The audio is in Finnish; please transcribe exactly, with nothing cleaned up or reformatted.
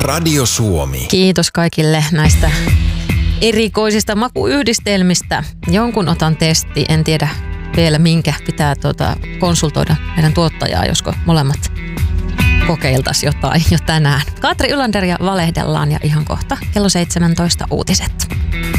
Radio Suomi. Kiitos kaikille näistä erikoisista makuyhdistelmistä. Jonkun otan testi, en tiedä vielä minkä pitää tuota, konsultoida meidän tuottajaa, josko molemmat kokeiltaisiin jotain jo tänään. Katri Ylander ja valehdellaan ja ihan kohta kello seitsemäntoista uutiset.